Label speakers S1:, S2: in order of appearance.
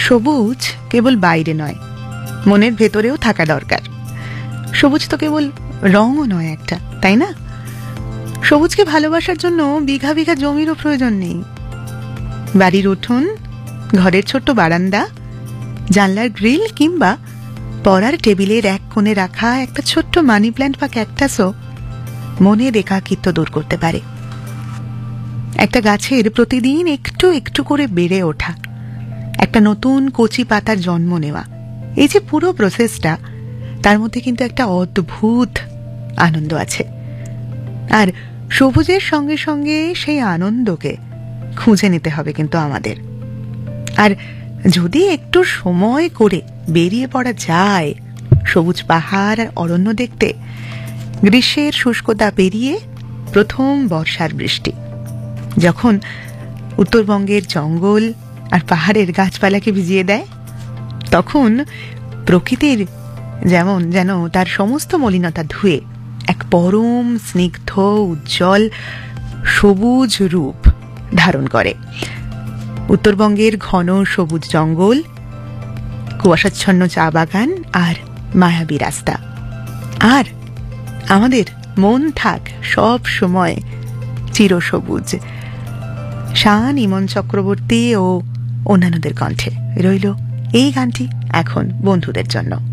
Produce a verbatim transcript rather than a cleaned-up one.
S1: সবুজ কেবল বাইরে নয়, মনের ভেতরেও থাকা দরকার। সবুজ তো কেবল রঙও নয় একটা, তাই না? সবুজকে ভালোবাসার জন্য বিঘা বিঘা জমিরও প্রয়োজন নেই। বাড়ির উঠোন, ঘরের ছোট্ট বারান্দা, জানলার গ্রিল কিংবা পড়ার টেবিলের এক কোণে রাখা একটা ছোট্ট মানি প্ল্যান্ট বা ক্যাকটাসও মনের একাকিত্ব দূর করতে পারে। একটা গাছের প্রতিদিন একটু একটু করে বেড়ে ওঠা, একটা নতুন কচি পাতার জন্ম নেওয়া, এই যে পুরো প্রসেসটা, তার মধ্যে কিন্তু একটা অদ্ভুত আনন্দ আছে। আর সবুজের সঙ্গে সঙ্গে সেই আনন্দকে খুঁজে নিতে হবে কিন্তু আমাদের। আর যদি একটু সময় করে বেরিয়ে পড়া যায় সবুজ পাহাড় আর অরণ্য দেখতে, গ্রীষ্মের শুষ্কতা পেরিয়ে প্রথম বর্ষার বৃষ্টি, যখন উত্তরবঙ্গের জঙ্গল আর পাহাড়ের গাছপালাকে ভিজিয়ে দেয়, তখন প্রকৃতির যেমন যেন তার সমস্ত মলিনতা ধুয়ে এক পরম স্নিগ্ধ উজ্জ্বল সবুজ রূপ ধারণ করে। উত্তরবঙ্গের ঘন সবুজ জঙ্গল, কুয়াশাচ্ছন্ন চা বাগান আর মায়াবী রাস্তা, আর আমাদের মন থাক সব সময় চিরসবুজ। শান, ইমন চক্রবর্তী ও অন্যান্যদের কণ্ঠে রইল এই গানটি এখন বন্ধুদের জন্য।